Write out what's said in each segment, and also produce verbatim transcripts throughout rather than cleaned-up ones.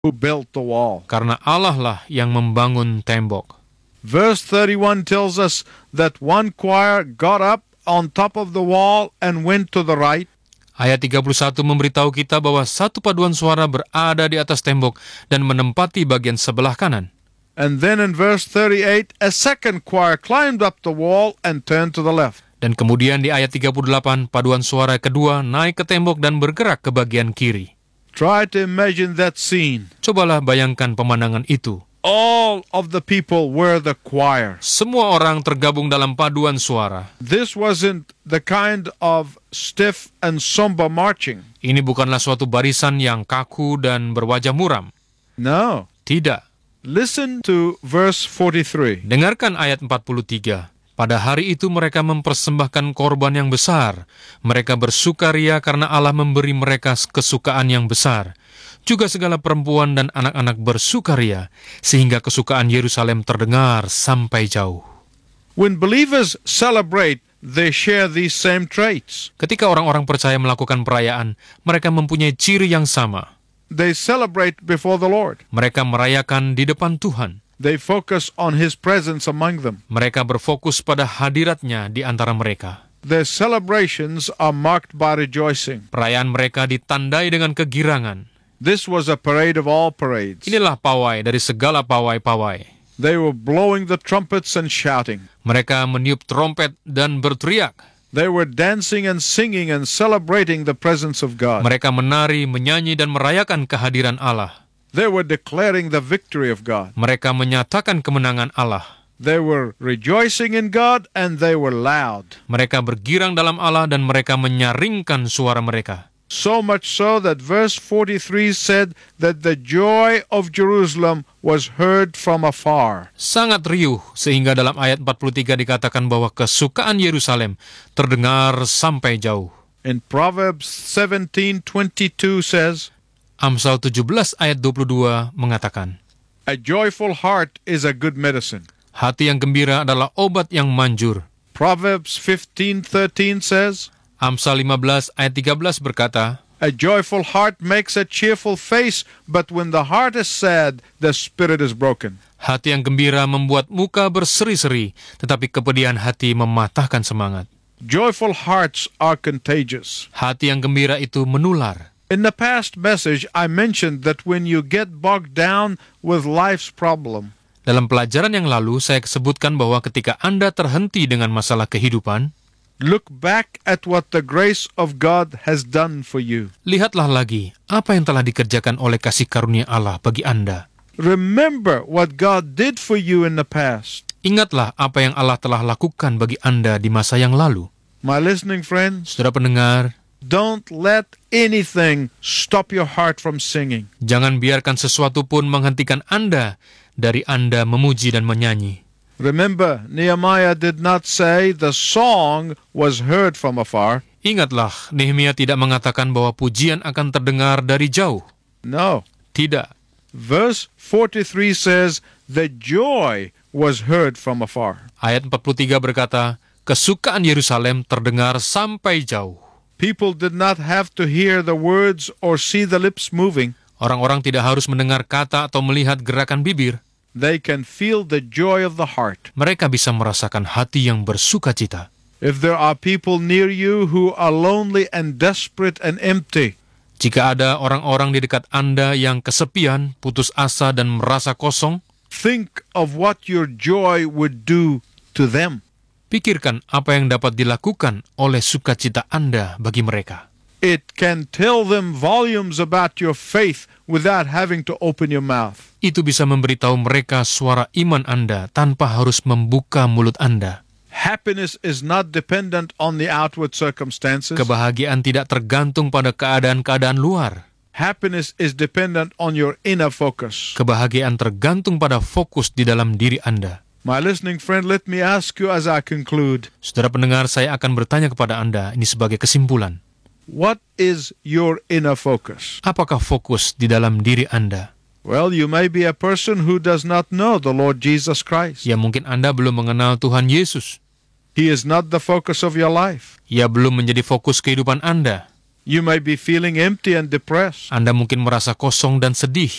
who built the wall. Karena Allah lah yang membangun tembok. Verse thirty-one tells us that one choir got up on top of the wall and went to the right. Ayat tiga puluh satu memberitahu kita bahwa satu paduan suara berada di atas tembok dan menempati bagian sebelah kanan. And then in verse thirty-eight, a second choir climbed up the wall and turned to the left. Dan kemudian di ayat tiga puluh delapan, paduan suara kedua naik ke tembok dan bergerak ke bagian kiri. Try to imagine that scene. Cobalah bayangkan pemandangan itu. All of the people were the choir. Semua orang tergabung dalam paduan suara. This wasn't the kind of stiff and somber marching. Ini bukanlah suatu barisan yang kaku dan berwajah muram. No. Tidak. Listen to verse forty-three. Dengarkan ayat empat puluh tiga. Pada hari itu mereka mempersembahkan korban yang besar. Mereka bersukaria karena Allah memberi mereka kesukaan yang besar. Juga segala perempuan dan anak-anak bersukaria, sehingga kesukaan Yerusalem terdengar sampai jauh. When believers celebrate, they share these same traits. Ketika orang-orang percaya melakukan perayaan, mereka mempunyai ciri yang sama. They celebrate before the Lord. Mereka merayakan di depan Tuhan. They focus on His presence among them. Mereka berfokus pada hadiratnya di antara mereka. Their celebrations are marked by rejoicing. Perayaan mereka ditandai dengan kegirangan. This was a parade of all parades. Inilah pawai dari segala pawai-pawai. They were blowing the trumpets and shouting. Mereka meniup trompet dan berteriak. They were dancing and singing and celebrating the presence of God. Mereka menari, menyanyi, dan merayakan kehadiran Allah. They were declaring the victory of God. Mereka menyatakan kemenangan Allah. They were rejoicing in God and they were loud. Mereka bergirang dalam Allah dan mereka menyaringkan suara mereka. So much so that verse forty-three said that the joy of Jerusalem was heard from afar. Sangat riuh, sehingga dalam ayat empat puluh tiga dikatakan bahwa kesukaan Yerusalem terdengar sampai jauh. In Proverbs seventeen twenty-two says, Amsal tujuh belas ayat dua puluh dua mengatakan, a joyful heart is a good medicine. Hati yang gembira adalah obat yang manjur. Proverbs fifteen thirteen says, Amsal lima belas ayat tiga belas berkata, a joyful heart makes a cheerful face, but when the heart is sad, the spirit is broken. Hati yang gembira membuat muka berseri-seri, tetapi kepedihan hati mematahkan semangat. Joyful hearts are contagious. Hati yang gembira itu menular. In the past message, I mentioned that when you get bogged down with life's problem, dalam pelajaran yang lalu, saya sebutkan bahwa ketika Anda terhenti dengan masalah kehidupan, look back at what the grace of God has done for you. Lihatlah lagi apa yang telah dikerjakan oleh kasih karunia Allah bagi Anda. Remember what God did for you in the past. Ingatlah apa yang Allah telah lakukan bagi Anda di masa yang lalu. My listening friends, Saudara pendengar, don't let anything stop your heart from singing. Jangan biarkan sesuatu pun menghentikan Anda dari Anda memuji dan menyanyi. Remember, Nehemiah did not say the song was heard from afar. Ingatlah, Nehemia tidak mengatakan bahwa pujian akan terdengar dari jauh. No. Tidak. Verse forty-three says, the joy was heard from afar. Ayat empat puluh tiga berkata, kesukaan Yerusalem terdengar sampai jauh. People did not have to hear the words or see the lips moving. Orang-orang tidak harus mendengar kata atau melihat gerakan bibir. They can feel the joy of the heart. Mereka bisa merasakan hati yang bersukacita. If there are people near you who are lonely and desperate and empty, jika ada orang-orang di dekat Anda yang kesepian, putus asa, dan merasa kosong, think of what your joy would do to them. Pikirkan apa yang dapat dilakukan oleh sukacita Anda bagi mereka. It can tell them volumes about your faith without having to open your mouth. Itu bisa memberitahu mereka suara iman Anda tanpa harus membuka mulut Anda. Happiness is not dependent on the outward circumstances. Kebahagiaan tidak tergantung pada keadaan-keadaan luar. Happiness is dependent on your inner focus. Kebahagiaan tergantung pada fokus di dalam diri Anda. My listening friend, let me ask you as I conclude. Saudara pendengar, saya akan bertanya kepada Anda ini sebagai kesimpulan. What is your inner focus? Apakah fokus di dalam diri Anda? Well, you may be a person who does not know the Lord Jesus Christ. Ya, mungkin Anda belum mengenal Tuhan Yesus. He is not the focus of your life. Ia belum menjadi fokus kehidupan Anda. You may be feeling empty and depressed. Anda mungkin merasa kosong dan sedih.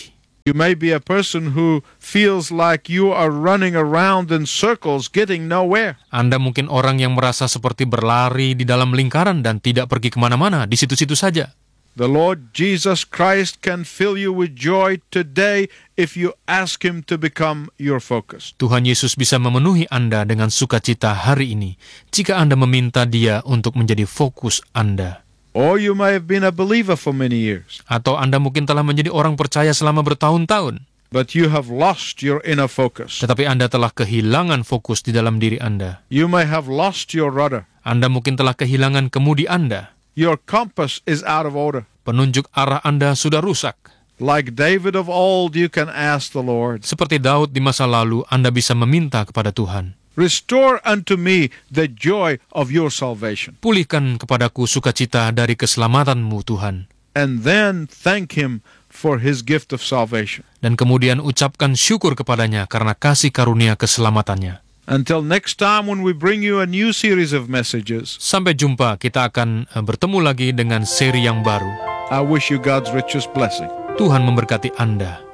You may be a person who feels like you are running around in circles, getting nowhere. Anda mungkin orang yang merasa seperti berlari di dalam lingkaran dan tidak pergi kemana-mana, di situ-situ saja. The Lord Jesus Christ can fill you with joy today if you ask Him to become your focus. Tuhan Yesus bisa memenuhi Anda dengan sukacita hari ini, jika Anda meminta Dia untuk menjadi fokus Anda. Or you may have been a believer for many years, Atau Anda mungkin telah menjadi orang percaya selama bertahun-tahun, but you have lost your inner focus. tetapi Anda telah kehilangan fokus di dalam diri Anda. You may have lost your rudder. Anda mungkin telah kehilangan kemudi Anda. Your compass is out of order. Penunjuk arah Anda sudah rusak. Like David of old, you can ask the Lord, Seperti Daud di masa lalu, Anda bisa meminta kepada Tuhan, restore unto me the joy of your salvation. pulihkan kepadaku sukacita dari keselamatanmu, Tuhan. And then thank Him for His gift of salvation. Dan kemudian ucapkan syukur kepadanya karena kasih karunia keselamatannya. Until next time when we bring you a new series of messages, Sampai jumpa, kita akan eh, bertemu lagi dengan seri yang baru. I wish you God's richest blessing. Tuhan memberkati Anda.